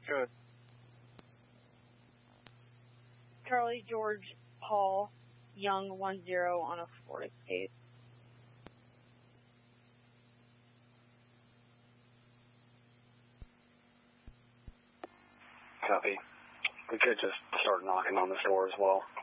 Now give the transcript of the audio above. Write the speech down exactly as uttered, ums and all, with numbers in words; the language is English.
Good. Charlie George Paul Young one zero on a Ford Escape. Copy. We could just start knocking on this door as well.